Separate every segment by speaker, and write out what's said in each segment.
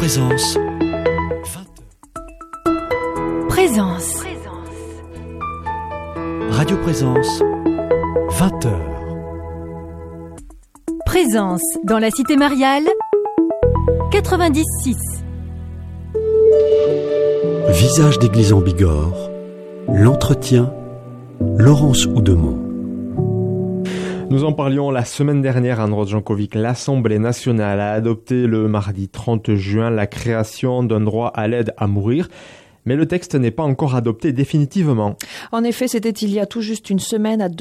Speaker 1: Présence.
Speaker 2: Présence.
Speaker 1: Radio Présence. 20h.
Speaker 2: Présence dans la cité mariale. 96.
Speaker 1: Visage d'église en Bigorre. L'entretien. Laurence Oudemont.
Speaker 3: Nous en parlions la semaine dernière, Andros Jankovic. L'Assemblée nationale a adopté le mardi 30 juin la création d'un droit à l'aide à mourir. Mais le texte n'est pas encore adopté définitivement.
Speaker 4: En effet, c'était il y a tout juste une semaine à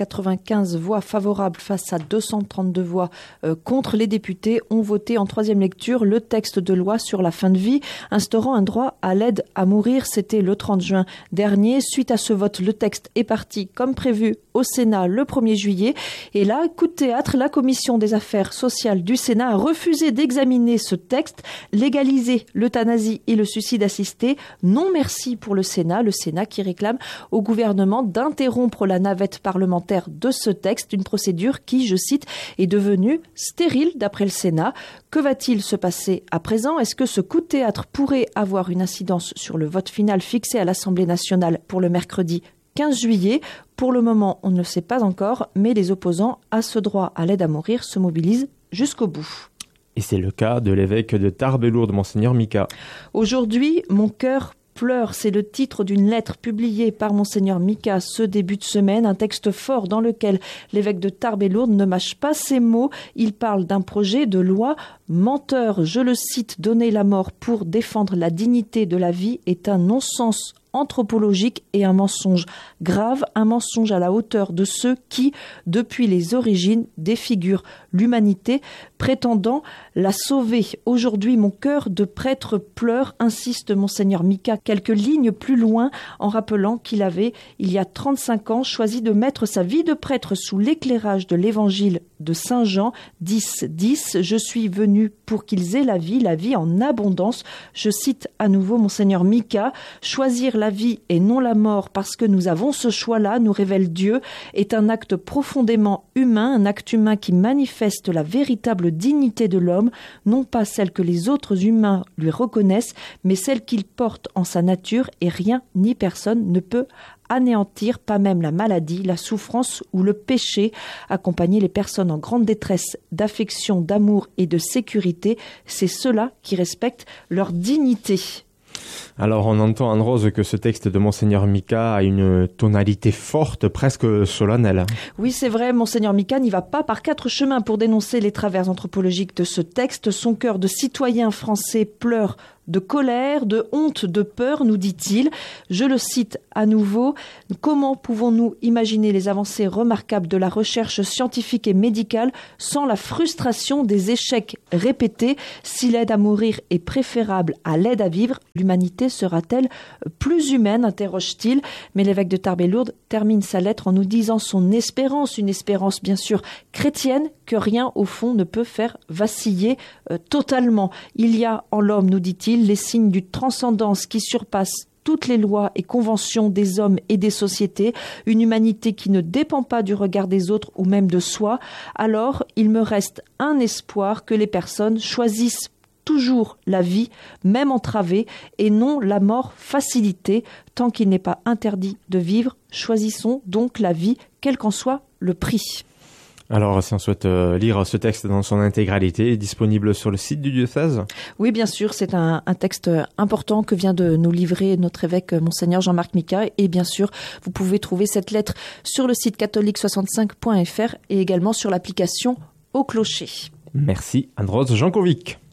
Speaker 4: 295 voix favorables face à 232 voix contre. Les députés ont voté en troisième lecture le texte de loi sur la fin de vie, instaurant un droit à l'aide à mourir. C'était le 30 juin dernier. Suite à ce vote, le texte est parti comme prévu au Sénat le 1er juillet. Et là, coup de théâtre, la commission des affaires sociales du Sénat a refusé d'examiner ce texte, légaliser l'euthanasie et le suicide assisté. Non merci pour le Sénat qui réclame au gouvernement d'interrompre la navette parlementaire de ce texte, une procédure qui, je cite, est devenue stérile d'après le Sénat. Que va-t-il se passer à présent ? Est-ce que ce coup de théâtre pourrait avoir une incidence sur le vote final fixé à l'Assemblée nationale pour le mercredi 15 juillet. Pour le moment, on ne le sait pas encore, mais les opposants à ce droit à l'aide à mourir se mobilisent jusqu'au bout.
Speaker 3: Et c'est le cas de l'évêque de Tarbes-et-Lourdes, Monseigneur Mika.
Speaker 4: Aujourd'hui, mon cœur pleure, c'est le titre d'une lettre publiée par Monseigneur Mika ce début de semaine, un texte fort dans lequel l'évêque de Tarbes-et-Lourdes ne mâche pas ses mots. Il parle d'un projet de loi menteur. Je le cite, « Donner la mort pour défendre la dignité de la vie est un non-sens anthropologique et un mensonge grave, un mensonge à la hauteur de ceux qui, depuis les origines, défigurent l'humanité, prétendant la sauver. Aujourd'hui, mon cœur de prêtre pleure, insiste Monseigneur Mika quelques lignes plus loin, en rappelant qu'il avait, il y a 35 ans, choisi de mettre sa vie de prêtre sous l'éclairage de l'évangile de Saint Jean 10:10. Je suis venu pour qu'ils aient la vie en abondance. Je cite à nouveau Monseigneur Mika, choisir la vie et non la mort parce que nous avons ce choix-là, nous révèle Dieu, est un acte profondément humain, un acte humain qui manifeste la véritable dignité de l'homme, non pas celle que les autres humains lui reconnaissent, mais celle qu'il porte en sa nature, et rien ni personne ne peut anéantir, pas même la maladie, la souffrance ou le péché. Accompagner les personnes en grande détresse d'affection, d'amour et de sécurité, c'est ceux-là qui respectent leur dignité.
Speaker 3: Alors on entend, Anne-Rose, que ce texte de Monseigneur Mika a une tonalité forte, presque solennelle.
Speaker 4: Oui, c'est vrai, Monseigneur Mika n'y va pas par 4 chemins pour dénoncer les travers anthropologiques de ce texte. Son cœur de citoyen français pleure de colère, de honte, de peur, nous dit-il. Je le cite à nouveau. Comment pouvons-nous imaginer les avancées remarquables de la recherche scientifique et médicale sans la frustration des échecs répétés ? Si l'aide à mourir est préférable à l'aide à vivre, l'humanité sera-t-elle plus humaine ? Interroge-t-il. Mais l'évêque de Tarbes-et-Lourdes termine sa lettre en nous disant son espérance, une espérance bien sûr chrétienne, que rien au fond ne peut faire vaciller totalement. Il y a en l'homme, nous dit-il, les signes d'une transcendance qui surpasse toutes les lois et conventions des hommes et des sociétés, une humanité qui ne dépend pas du regard des autres ou même de soi. Alors, il me reste un espoir, que les personnes choisissent toujours la vie, même entravée, et non la mort facilitée. Tant qu'il n'est pas interdit de vivre, choisissons donc la vie, quel qu'en soit le prix.
Speaker 3: Alors, si on souhaite lire ce texte dans son intégralité, est disponible sur le site du diocèse ?
Speaker 4: Oui, bien sûr, c'est un texte important que vient de nous livrer notre évêque, Monseigneur Jean-Marc Mika. Et bien sûr, vous pouvez trouver cette lettre sur le site catholique65.fr et également sur l'application Au Clocher.
Speaker 3: Merci, Andros Jankovic.